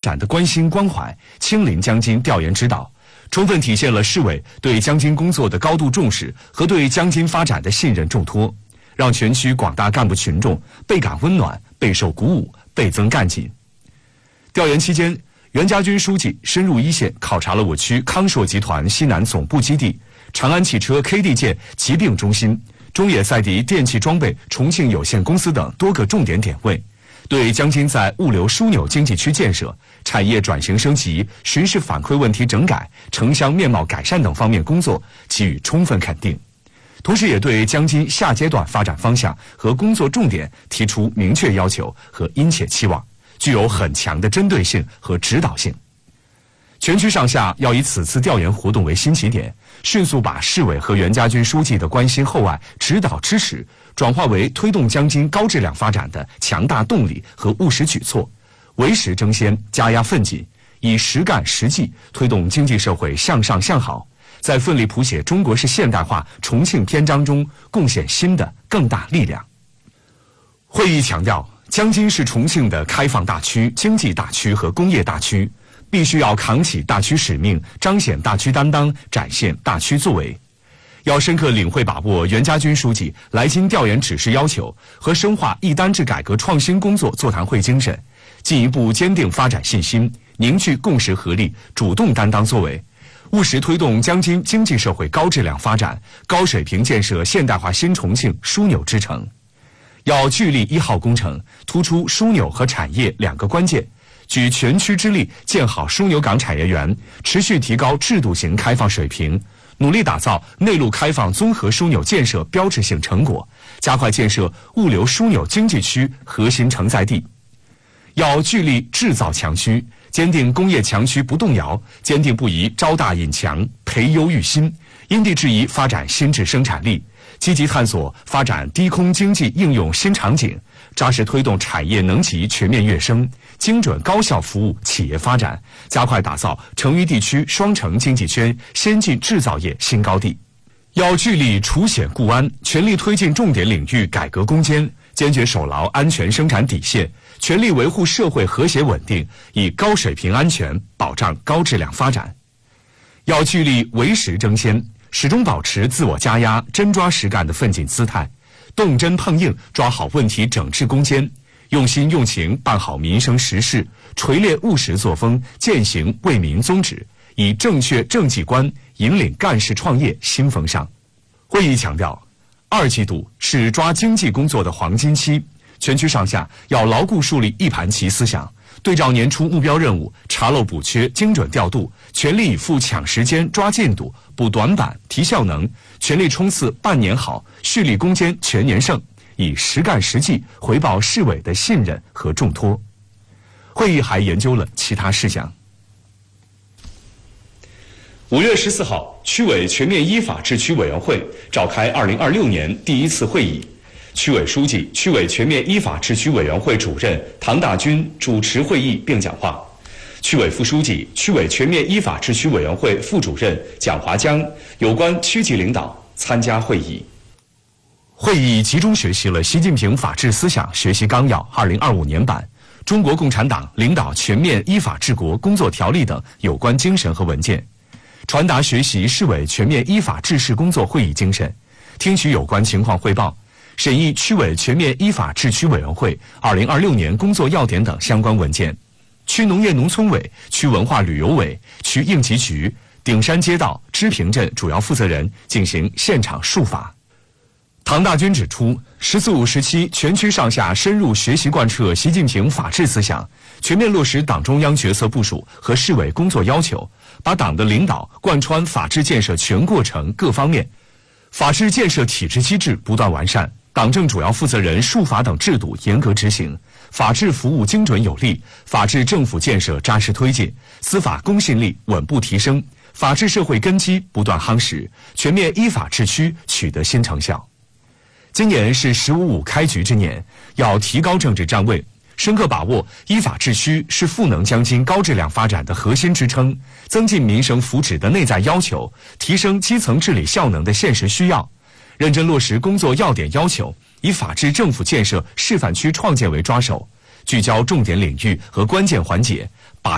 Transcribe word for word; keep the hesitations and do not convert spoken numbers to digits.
展的关心关怀，亲临江津调研指导，充分体现了市委对江津工作的高度重视和对江津发展的信任重托，让全区广大干部群众倍感温暖、备受鼓舞、倍增干劲。调研期间，袁家军书记深入一线考察了我区康硕集团西南总部基地、长安汽车 K D 件疾病中心、中野赛迪电气装备重庆有限公司等多个重点点位，对江津在物流枢纽经济区建设、产业转型升级、巡视反馈问题整改、城乡面貌改善等方面工作给予充分肯定，同时也对江津下阶段发展方向和工作重点提出明确要求和殷切期望，具有很强的针对性和指导性。全区上下要以此次调研活动为新起点，迅速把市委和袁家军书记的关心厚爱、指导支持转化为推动江津高质量发展的强大动力和务实举措，为时争先，加压奋进，以实干实际推动经济社会向上向好，在奋力谱写中国式现代化重庆篇章中贡献新的更大力量。会议强调，江津是重庆的开放大区、经济大区和工业大区，必须要扛起大区使命，彰显大区担当，展现大区作为。要深刻领会把握袁家军书记来津调研指示要求和深化一单制改革创新工作座谈会精神，进一步坚定发展信心，凝聚共识合力，主动担当作为，务实推动江津经济社会高质量发展、高水平建设现代化新重庆枢纽之城。要聚力一号工程，突出枢纽和产业两个关键，举全区之力建好枢纽港产业园，持续提高制度型开放水平，努力打造内陆开放综合枢纽建设标志性成果，加快建设物流枢纽经济区核心承载地。要聚力制造强区，坚定工业强区不动摇，坚定不移招大引强，培优育新，因地制宜发展新质生产力，积极探索发展低空经济应用新场景，扎实推动产业能级全面跃升，精准高效服务企业发展，加快打造成渝地区双城经济圈先进制造业新高地。要聚力除险固安，全力推进重点领域改革攻坚，坚决守牢安全生产底线，全力维护社会和谐稳定，以高水平安全保障高质量发展。要聚力为时争先，始终保持自我加压、真抓实干的奋进姿态，动真碰硬抓好问题整治攻坚，用心用情办好民生实事，锤炼务实作风，践行为民宗旨，以正确政绩观引领干事创业新风尚。会议强调，二季度是抓经济工作的黄金期，全区上下要牢固树立一盘棋思想，对照年初目标任务，查漏补缺，精准调度，全力以赴抢时间、抓进度、补短板、提效能，全力冲刺半年好，蓄力攻坚全年胜，以实干实际回报市委的信任和重托。会议还研究了其他事项。五月十四号，区委全面依法治区委员会召开二零二六年第一次会议，区委书记、区委全面依法治区委员会主任唐大军主持会议并讲话。区委副书记、区委全面依法治区委员会副主任蒋华江有关区级领导参加会议。会议集中学习了习近平法治思想学习纲要二零二五年版、中国共产党领导全面依法治国工作条例等有关精神和文件，传达学习市委全面依法治市工作会议精神，听取有关情况汇报，审议区委全面依法治区委员会二零二六年工作要点等相关文件。区农业农村委、区文化旅游委、区应急局、顶山街道、支平镇主要负责人进行现场述法。唐大军指出，十四五时期全区上下深入学习贯彻习近平法治思想，全面落实党中央决策部署和市委工作要求，把党的领导贯穿法治建设全过程各方面，法治建设体制机制不断完善，党政主要负责人述法等制度严格执行，法治服务精准有力，法治政府建设扎实推进，司法公信力稳步提升，法治社会根基不断夯实，全面依法治区取得新成效。今年是十五五开局之年，要提高政治站位，深刻把握依法治区是赋能江津高质量发展的核心支撑，增进民生福祉的内在要求，提升基层治理效能的现实需要，认真落实工作要点要求，以法治政府建设示范区创建为抓手，聚焦重点领域和关键环节，把